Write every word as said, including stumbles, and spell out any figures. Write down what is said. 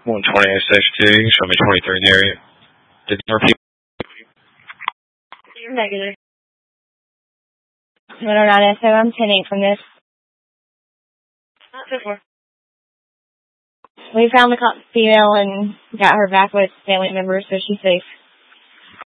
one twenty-eight station two. You can show me twenty-three in the area. Did you repeat? You're negative. one oh nine S O, I'm ten eight from this. Not before. We found the female and got her back with family members, so she's safe.